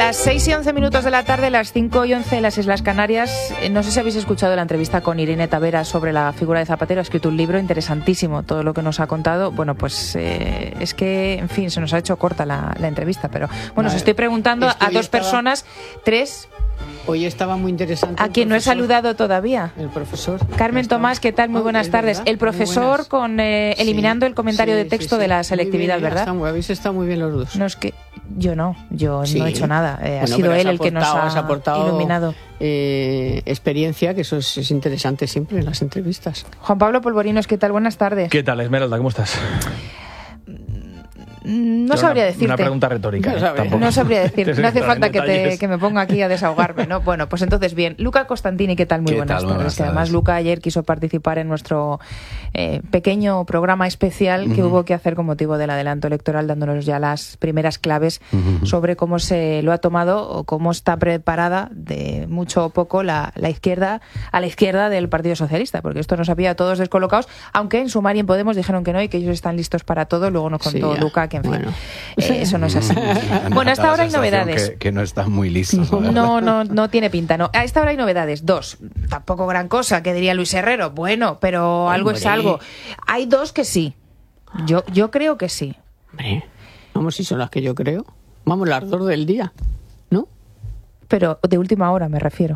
Las 6:11 de la tarde, las 5:11 en las Islas Canarias. No sé si habéis escuchado la entrevista con Irene Tavera sobre la figura de Zapatero. Ha escrito un libro interesantísimo, todo lo que nos ha contado. Bueno, pues es que, en fin, se nos ha hecho corta la entrevista. Pero bueno, os estoy preguntando a dos personas, tres. Hoy estaba muy interesante. A quien no he saludado todavía. El profesor. Carmen Tomás, ¿qué tal? Muy buenas tardes. ¿Verdad? El profesor con eliminando el comentario de texto de la selectividad, bien, ¿verdad? Habéis estado muy bien los dos. No es que yo no he hecho nada. Ha Bueno, sido él el que nos has ha aportado iluminado. Experiencia, que eso es interesante siempre en las entrevistas. Juan Pablo Polvorinos, ¿qué tal? Buenas tardes. ¿Qué tal, Esmeralda? ¿Cómo estás? No sabría decirte. Una pregunta retórica. No sabría decir. No hace falta detalles. que me ponga aquí a desahogarme, ¿no? Bueno, pues entonces bien. Luca Costantini, ¿qué tal? Muy buenas tardes. Que además Luca ayer quiso participar en nuestro pequeño programa especial que hubo que hacer con motivo del adelanto electoral, dándonos ya las primeras claves sobre cómo se lo ha tomado o cómo está preparada de mucho o poco la izquierda a la izquierda del Partido Socialista, porque esto nos había a todos descolocados, aunque en Sumar y en Podemos dijeron que no y que ellos están listos para todo. Luego nos contó Luca que, en fin, eso no es así. Bueno, hasta ahora hay novedades. Que no están muy listos. No tiene pinta, no. A esta hora hay novedades. Dos. Tampoco gran cosa, que diría Luis Herrero. Bueno, pero algo es algo. Hay dos que sí. Yo creo que sí. Hombre, vamos, si son las que yo creo. Vamos, las dos del día, ¿no? Pero de última hora me refiero.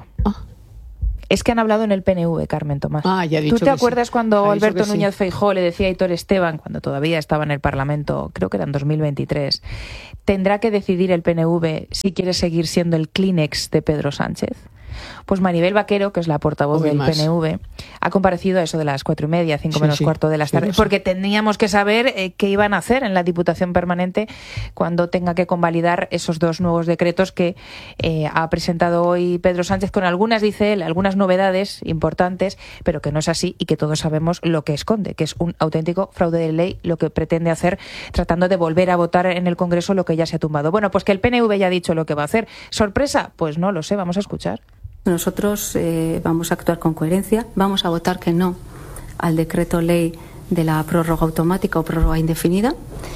Es que han hablado en el PNV, Carmen Tomás. Ya ha dicho. ¿Tú te acuerdas cuando Alberto sí. Núñez Feijóo le decía a Aitor Esteban, cuando todavía estaba en el Parlamento, creo que era en 2023, tendrá que decidir el PNV si quiere seguir siendo el Kleenex de Pedro Sánchez? Pues Maribel Vaquero, que es la portavoz del PNV, ha comparecido a eso de las 4:30, 5 menos cuarto de las tardes, porque teníamos que saber qué iban a hacer en la Diputación Permanente cuando tenga que convalidar esos dos nuevos decretos que ha presentado hoy Pedro Sánchez, con algunas, dice él, algunas novedades importantes, pero que no es así y que todos sabemos lo que esconde, que es un auténtico fraude de ley, lo que pretende hacer tratando de volver a votar en el Congreso lo que ya se ha tumbado. Bueno, pues que el PNV ya ha dicho lo que va a hacer. ¿Sorpresa? Pues no lo sé, vamos a escuchar. Nosotros vamos a actuar con coherencia, vamos a votar que no al decreto ley de la prórroga automática o prórroga indefinida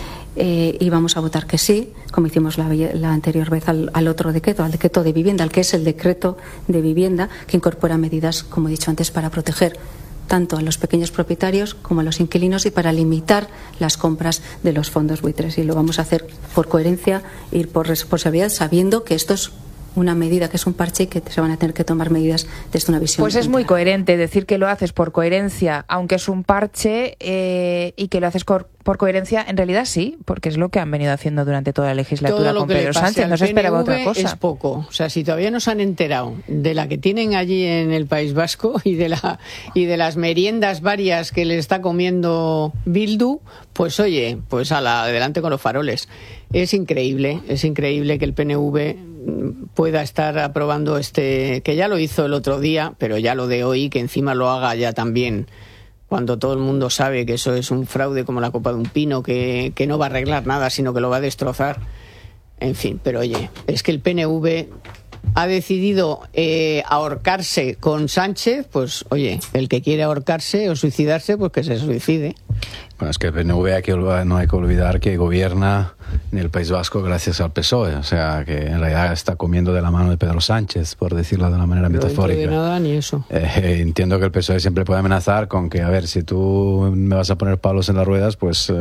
y vamos a votar que sí, como hicimos la anterior vez al otro decreto, al decreto de vivienda, al que es el decreto de vivienda, que incorpora medidas, como he dicho antes, para proteger tanto a los pequeños propietarios como a los inquilinos y para limitar las compras de los fondos buitres. Y lo vamos a hacer por coherencia y por responsabilidad, sabiendo que esto es una medida, que es un parche y que se van a tener que tomar medidas desde una visión. Pues es muy coherente decir que lo haces por coherencia, aunque es un parche, y que lo haces por coherencia, en realidad sí, porque es lo que han venido haciendo durante toda la legislatura con Pedro Sánchez. No se esperaba otra cosa. Es poco. O sea, si todavía no se han enterado de la que tienen allí en el País Vasco y de las meriendas varias que le está comiendo Bildu, pues oye, pues adelante con los faroles. Es increíble que el PNV pueda estar aprobando que ya lo hizo el otro día, pero ya lo de hoy, que encima lo haga ya también, cuando todo el mundo sabe que eso es un fraude como la copa de un pino, que no va a arreglar nada, sino que lo va a destrozar. En fin, pero oye, es que el PNV ha decidido ahorcarse con Sánchez, pues oye, el que quiere ahorcarse o suicidarse, pues que se suicide. Bueno, es que el PNV no hay que olvidar que gobierna en el País Vasco gracias al PSOE, o sea que en realidad está comiendo de la mano de Pedro Sánchez, por decirlo de una manera metafórica. No de nada ni eso. Entiendo que el PSOE siempre puede amenazar con que, a ver, si tú me vas a poner palos en las ruedas, pues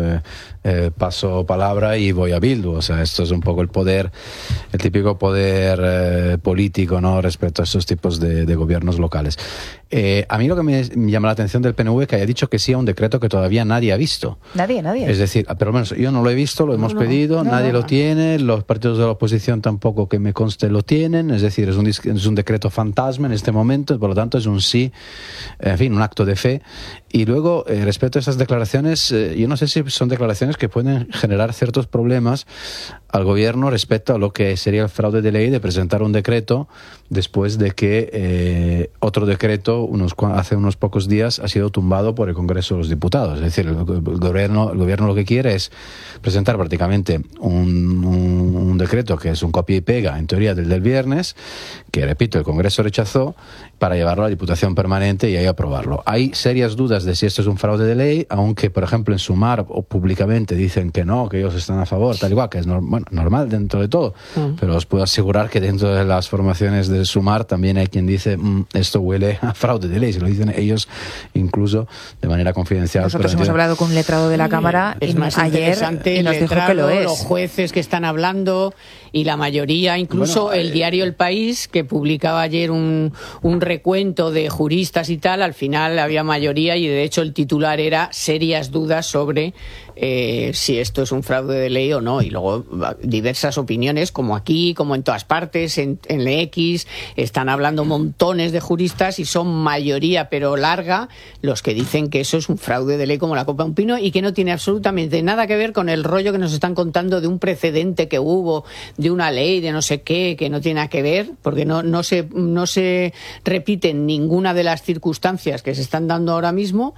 paso palabra y voy a Bildu. O sea, esto es un poco el típico poder político, ¿no?, respecto a estos tipos de gobiernos locales. A mí lo que me llama la atención del PNV es que haya dicho que sí a un decreto que todavía nadie ha visto. Nadie. Es decir, por lo menos yo no lo he visto, lo hemos pedido, nadie lo tiene, los partidos de la oposición tampoco, que me conste, lo tienen. Es decir, es un decreto fantasma en este momento, por lo tanto es un sí, en fin, un acto de fe. Y luego, respecto a esas declaraciones, yo no sé si son declaraciones que pueden generar ciertos problemas al gobierno respecto a lo que sería el fraude de ley de presentar un decreto después de que otro decreto hace unos pocos días ha sido tumbado por el Congreso de los Diputados. Es decir, el gobierno lo que quiere es presentar prácticamente simplemente un decreto que es un copia y pega, en teoría, del viernes, que, repito, el Congreso rechazó, para llevarlo a la Diputación Permanente y ahí aprobarlo. Hay serias dudas de si esto es un fraude de ley, aunque, por ejemplo, en Sumar o públicamente dicen que no, que ellos están a favor, tal igual, que es normal dentro de todo. Pero os puedo asegurar que dentro de las formaciones de Sumar también hay quien dice esto huele a fraude de ley, se lo dicen ellos incluso de manera confidencial. Nosotros hemos hablado con un letrado de la Cámara es más ayer y nos dijo que lo es. Los jueces que están hablando y la mayoría, incluso el diario El País, que publicaba ayer un recuento de juristas y tal, al final había mayoría y de hecho el titular era serias dudas sobre si esto es un fraude de ley o no. Y luego diversas opiniones, como aquí, como en todas partes, en la X, están hablando montones de juristas y son mayoría, pero larga, los que dicen que eso es un fraude de ley como la copa de un pino y que no tiene absolutamente nada que ver con el rollo que nos están contando de un precedente que hubo, de una ley, de no sé qué, que no tiene nada que ver, porque no se repiten ninguna de las circunstancias que se están dando ahora mismo.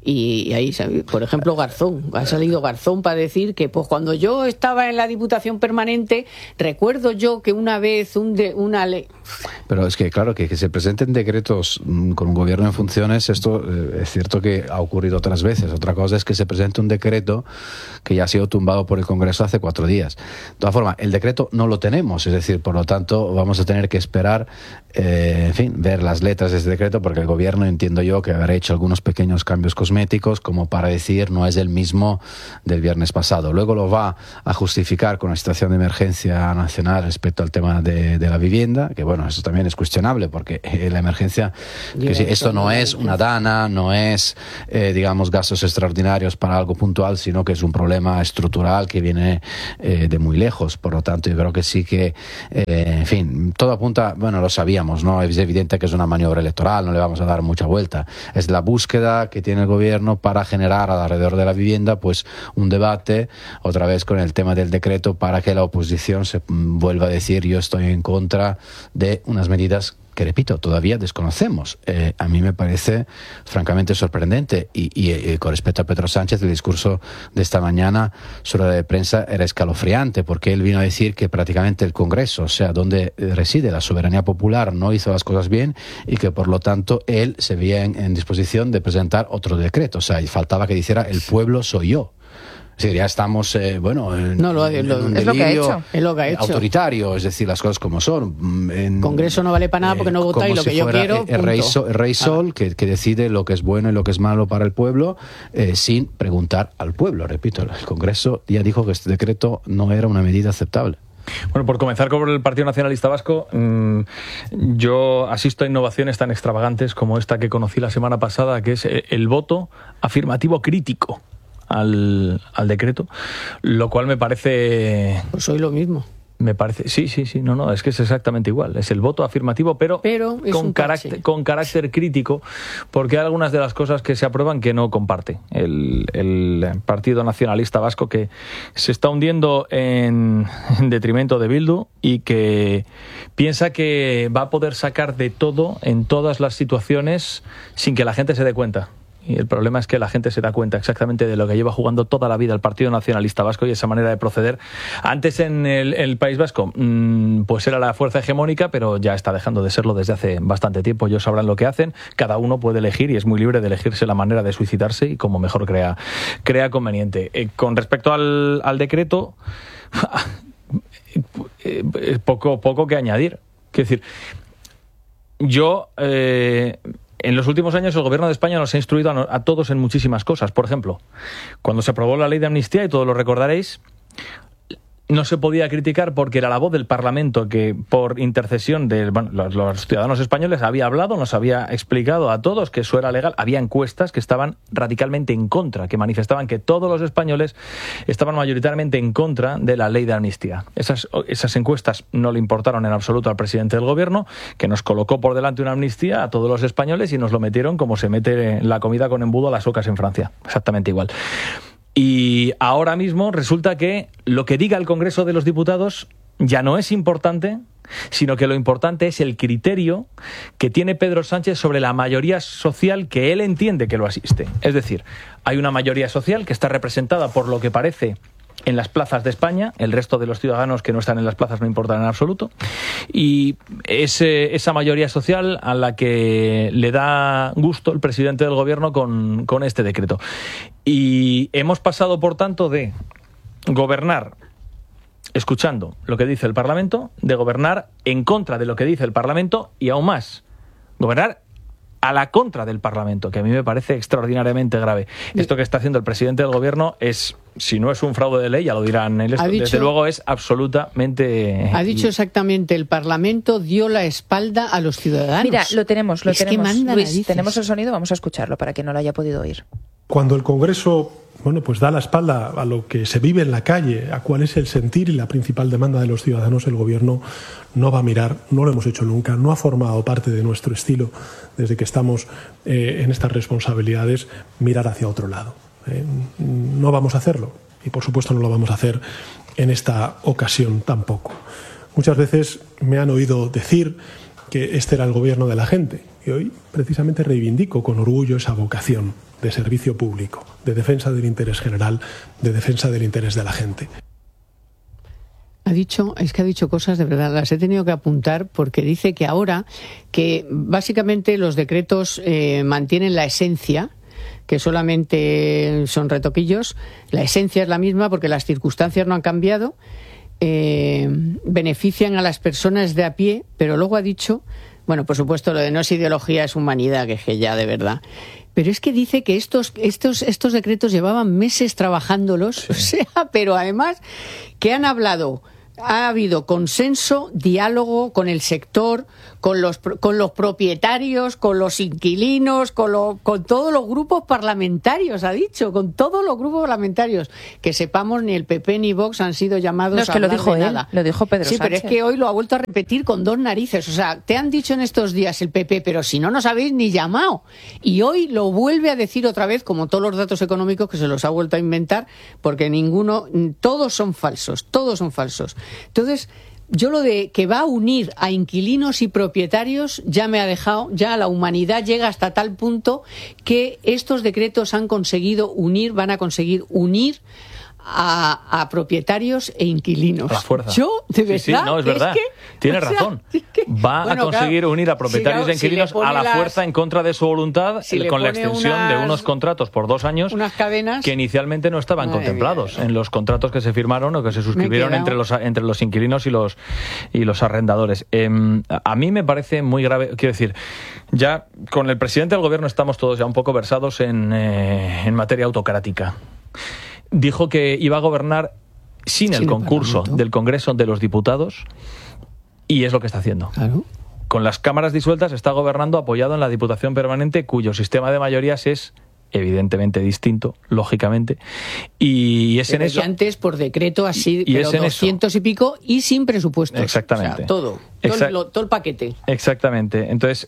Y ahí, por ejemplo, Garzón, ha salido Garzón para decir que pues cuando yo estaba en la Diputación Permanente, recuerdo yo que una vez una ley... Pero es que, claro, que se presenten decretos con un gobierno en funciones, esto es cierto que ha ocurrido otras veces. Otra cosa es que se presente un decreto que ya ha sido tumbado por el Congreso hace 4 días. De todas formas, el decreto no lo tenemos, es decir, por lo tanto, vamos a tener que esperar, en fin, ver las letras de ese decreto, porque el gobierno, entiendo yo, que habrá hecho algunos pequeños cambios cosméticos como para decir no es el mismo del viernes pasado. Luego lo va a justificar con la situación de emergencia nacional respecto al tema de la vivienda, que bueno, eso también es cuestionable porque la emergencia, que sí, esto no es una dana, no es, digamos, gastos extraordinarios para algo puntual, sino que es un problema estructural que viene de muy lejos. Por lo tanto, yo creo que sí que, en fin, todo apunta, bueno, lo sabíamos, ¿no? Es evidente que es una maniobra electoral, no le vamos a dar mucha vuelta. Es la búsqueda que tiene el gobierno para generar alrededor de la vivienda pues un debate otra vez con el tema del decreto para que la oposición se vuelva a decir yo estoy en contra de unas medidas que, repito, todavía desconocemos. A mí me parece francamente sorprendente y con respecto a Pedro Sánchez, el discurso de esta mañana, su rueda de prensa, era escalofriante porque él vino a decir que prácticamente el Congreso, o sea, donde reside la soberanía popular, no hizo las cosas bien y que por lo tanto él se veía en disposición de presentar otro decreto. O sea, y faltaba que dijera el pueblo soy yo. Sí, ya estamos, bueno, en un delirio es lo que ha hecho. Autoritario, es decir, las cosas como son. Congreso no vale para nada porque no votáis lo que yo quiero. El rey Sol, que decide lo que es bueno y lo que es malo para el pueblo, sin preguntar al pueblo. Repito, el Congreso ya dijo que este decreto no era una medida aceptable. Bueno, por comenzar con el Partido Nacionalista Vasco, yo asisto a innovaciones tan extravagantes como esta que conocí la semana pasada, que es el voto afirmativo crítico al decreto, lo cual me parece... Pues soy lo mismo. Me parece, sí, no, es que es exactamente igual. Es el voto afirmativo, pero con carácter crítico, porque hay algunas de las cosas que se aprueban que no comparte el Partido Nacionalista Vasco, que se está hundiendo en detrimento de Bildu y que piensa que va a poder sacar de todo en todas las situaciones sin que la gente se dé cuenta. Y el problema es que la gente se da cuenta exactamente de lo que lleva jugando toda la vida el Partido Nacionalista Vasco y esa manera de proceder. Antes en el País Vasco pues era la fuerza hegemónica, pero ya está dejando de serlo desde hace bastante tiempo. Ellos sabrán lo que hacen, cada uno puede elegir y es muy libre de elegirse la manera de suicidarse y como mejor crea conveniente. Con respecto al decreto, poco que añadir. Quiero decir, yo... en los últimos años el Gobierno de España nos ha instruido a todos en muchísimas cosas. Por ejemplo, cuando se aprobó la ley de amnistía, y todos lo recordaréis, no se podía criticar porque era la voz del Parlamento que, por intercesión de los ciudadanos españoles, había hablado, nos había explicado a todos que eso era legal. Había encuestas que estaban radicalmente en contra, que manifestaban que todos los españoles estaban mayoritariamente en contra de la ley de amnistía. Esas encuestas no le importaron en absoluto al presidente del Gobierno, que nos colocó por delante una amnistía a todos los españoles y nos lo metieron como se mete la comida con embudo a las ocas en Francia. Exactamente igual. Y ahora mismo resulta que lo que diga el Congreso de los Diputados ya no es importante, sino que lo importante es el criterio que tiene Pedro Sánchez sobre la mayoría social que él entiende que lo asiste. Es decir, hay una mayoría social que está representada por lo que parece en las plazas de España. El resto de los ciudadanos que no están en las plazas no importan en absoluto. Y es esa mayoría social a la que le da gusto el presidente del gobierno con este decreto. Y hemos pasado, por tanto, de gobernar escuchando lo que dice el Parlamento, de gobernar en contra de lo que dice el Parlamento y aún más, gobernar a la contra del Parlamento, que a mí me parece extraordinariamente grave. Esto que está haciendo el presidente del gobierno es, si no es un fraude de ley, ya lo dirán en esto, desde luego es absolutamente... Ha dicho exactamente, el Parlamento dio la espalda a los ciudadanos. Mira, lo tenemos. Que manda Luis, narices. tenemos el sonido, vamos a escucharlo para quien no lo haya podido oír. Cuando el Congreso, pues da la espalda a lo que se vive en la calle, a cuál es el sentir y la principal demanda de los ciudadanos, el Gobierno no va a mirar, no lo hemos hecho nunca, no ha formado parte de nuestro estilo desde que estamos en estas responsabilidades, mirar hacia otro lado. No vamos a hacerlo y, por supuesto, no lo vamos a hacer en esta ocasión tampoco. Muchas veces me han oído decir que este era el gobierno de la gente y hoy precisamente reivindico con orgullo esa vocación de servicio público, de defensa del interés general, de defensa del interés de la gente. Ha dicho cosas de verdad, las he tenido que apuntar porque dice que ahora que básicamente los decretos mantienen la esencia, que solamente son retoquillos, la esencia es la misma porque las circunstancias no han cambiado, benefician a las personas de a pie, pero luego ha dicho, bueno, por supuesto lo de no es ideología, es humanidad, que es que ya de verdad. Pero es que dice que estos decretos llevaban meses trabajándolos, sí. O sea, pero además que han hablado, ha habido consenso, diálogo con el sector, con los propietarios, con los inquilinos, con todos los grupos parlamentarios, ha dicho, con todos los grupos parlamentarios. Que sepamos, ni el PP ni Vox han sido llamados no, es a que hablar lo dijo de él, nada. Lo dijo Pedro Sí, Sánchez. pero es que hoy lo ha vuelto a repetir con dos narices. O sea, te han dicho en estos días el PP, pero si no nos habéis ni llamado. Y hoy lo vuelve a decir otra vez, como todos los datos económicos que se los ha vuelto a inventar, porque todos son falsos, todos son falsos. Entonces, yo lo de que va a unir a inquilinos y propietarios ya me ha dejado, ya la humanidad llega hasta tal punto que estos decretos van a conseguir unir a propietarios e inquilinos. A la fuerza. Yo, de verdad. Sí, no, es verdad. Tiene razón. Va a conseguir unir a propietarios e inquilinos a la fuerza en contra de su voluntad, con la extensión de unos contratos por 2 años, unas cadenas que inicialmente no estaban contemplados en los contratos que se firmaron o que se suscribieron entre los inquilinos y los arrendadores. A mí me parece muy grave. Quiero decir, ya con el presidente del gobierno estamos todos ya un poco versados en materia autocrática. Dijo que iba a gobernar sin el concurso del Congreso de los Diputados y es lo que está haciendo. Claro. Con las cámaras disueltas está gobernando apoyado en la Diputación Permanente, cuyo sistema de mayorías es evidentemente distinto, lógicamente, y es pero en eso. Antes por decreto así, y pero es en 200 y pico y sin presupuestos. Exactamente. O sea, todo el paquete. Exactamente. Entonces,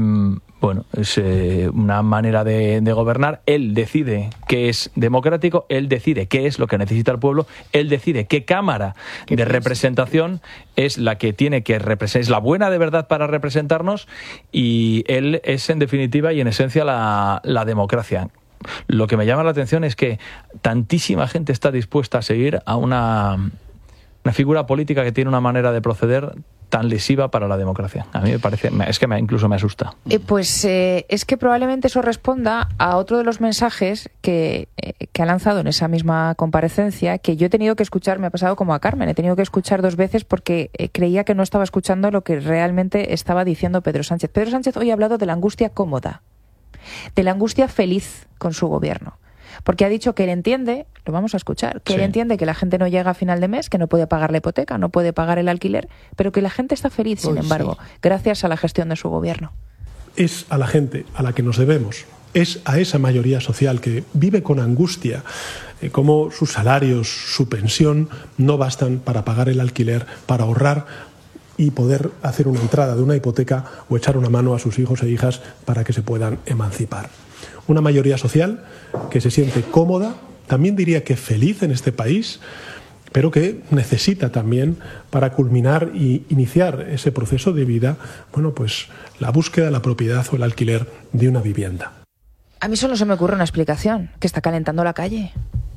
es una manera de gobernar. Él decide qué es democrático, él decide qué es lo que necesita el pueblo, él decide qué cámara de representación es la que tiene que representar, es la buena de verdad para representarnos, y él es en definitiva y en esencia la democracia. Lo que me llama la atención es que tantísima gente está dispuesta a seguir a una figura política que tiene una manera de proceder tan lesiva para la democracia. A mí me parece, es que incluso me asusta. Es que probablemente eso responda a otro de los mensajes que ha lanzado en esa misma comparecencia, que yo he tenido que escuchar, me ha pasado como a Carmen, he tenido que escuchar 2 veces porque creía que no estaba escuchando lo que realmente estaba diciendo Pedro Sánchez. Pedro Sánchez hoy ha hablado de la angustia cómoda, de la angustia feliz con su gobierno. Porque ha dicho que él entiende, lo vamos a escuchar, que él entiende que la gente no llega a final de mes, que no puede pagar la hipoteca, no puede pagar el alquiler, pero que la gente está feliz, sin embargo, gracias a la gestión de su gobierno. Es a la gente a la que nos debemos, es a esa mayoría social que vive con angustia, cómo sus salarios, su pensión no bastan para pagar el alquiler, para ahorrar y poder hacer una entrada de una hipoteca o echar una mano a sus hijos e hijas para que se puedan emancipar. Una mayoría social que se siente cómoda, también diría que feliz en este país, pero que necesita también, para culminar y iniciar ese proceso de vida, la búsqueda de la propiedad o el alquiler de una vivienda. A mí solo se me ocurre una explicación, que está calentando la calle.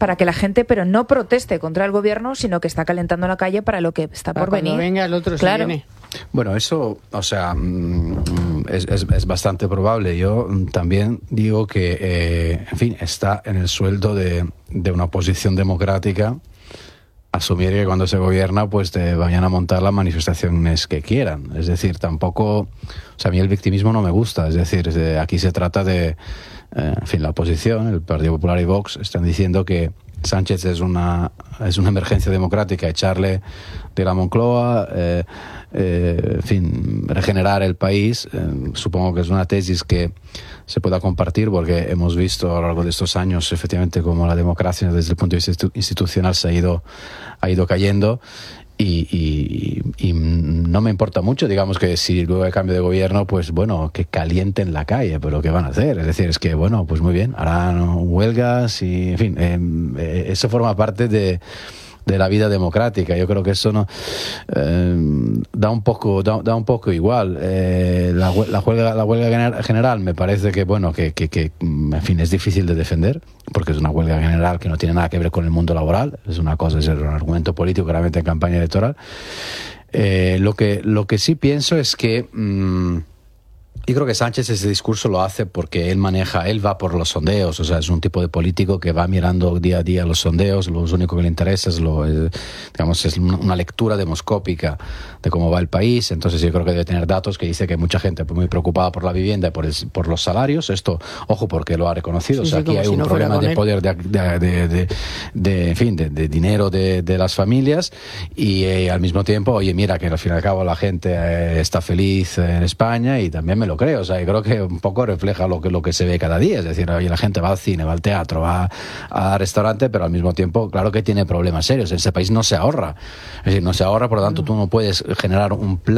para que la gente, pero no proteste contra el gobierno, sino que está calentando la calle para lo que está por venir. Cuando venga el otro, claro. Se viene. Bueno, eso, o sea, es bastante probable. Yo también digo que, en fin, está en el sueldo de una oposición democrática asumir que cuando se gobierna pues te vayan a montar las manifestaciones que quieran. Es decir, tampoco... O sea, a mí el victimismo no me gusta. Es decir, aquí se trata de... en fin, la oposición, el Partido Popular y Vox, están diciendo que Sánchez es una emergencia democrática, echarle de la Moncloa, en fin, regenerar el país. Supongo que es una tesis que se pueda compartir porque hemos visto a lo largo de estos años efectivamente cómo la democracia desde el punto de vista institucional se ha ido cayendo. Y no me importa mucho, digamos, que si luego hay cambio de gobierno, pues bueno, que calienten la calle, pero ¿qué van a hacer? Es decir, es que bueno, pues muy bien, harán huelgas y, en fin, eso forma parte de la vida democrática. Yo creo que eso no da un poco igual. La huelga general me parece que bueno que en fin, es difícil de defender porque es una huelga general que no tiene nada que ver con el mundo laboral. Es una cosa, es un argumento político claramente en campaña electoral. Lo que sí pienso es que yo creo que Sánchez ese discurso lo hace porque él va por los sondeos, o sea, es un tipo de político que va mirando día a día los sondeos, lo único que le interesa es digamos, es una lectura demoscópica de cómo va el país. Entonces yo creo que debe tener datos que dice que mucha gente muy preocupada por la vivienda y por los salarios. Esto, ojo, porque lo ha reconocido. Sí, o sea, aquí hay un problema de poder en fin, de dinero de las familias y al mismo tiempo, oye, mira que al fin y al cabo la gente está feliz en España y también me lo creo, o sea, yo creo que un poco refleja lo que se ve cada día, es decir, oye, la gente va al cine, va al teatro, va al restaurante, pero al mismo tiempo, claro que tiene problemas serios. En ese país no se ahorra, es decir, no se ahorra, por lo tanto tú no puedes generar un plan